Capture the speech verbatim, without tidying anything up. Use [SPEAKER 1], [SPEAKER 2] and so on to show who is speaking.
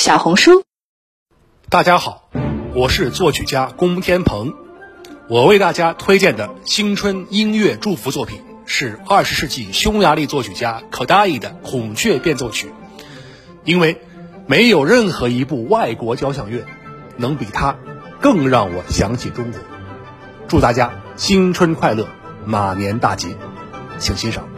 [SPEAKER 1] 小红书。
[SPEAKER 2] 大家好，我是作曲家龚天鹏，我为大家推荐的新春音乐祝福作品是二十世纪匈牙利作曲家可达伊的孔雀变奏曲，因为没有任何一部外国交响乐能比它更让我想起中国。祝大家新春快乐，马年大吉，请欣赏。